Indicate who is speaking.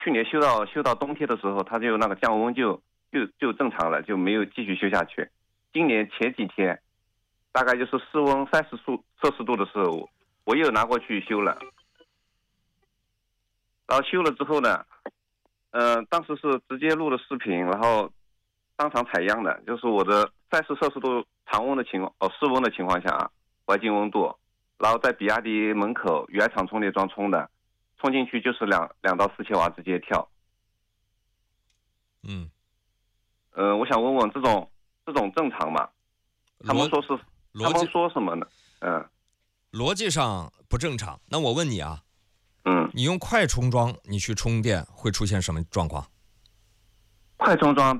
Speaker 1: 去年修到冬天的时候，它就那个降温就正常了，就没有继续修下去。今年前几天，大概就是室温30摄氏度的时候，我又拿过去修了。然后修了之后呢，当时是直接录了视频，然后当场采样的，就是我的30摄氏度室温的情况下啊，环境温度，然后在比亚迪门口原厂充电桩充的，充进去就是2到4千瓦直接跳。我想问问这种正常吗？他们说什么呢？
Speaker 2: 逻辑上不正常。那我问你啊，你用快充桩你去充电会出现什么状况？
Speaker 1: 快充桩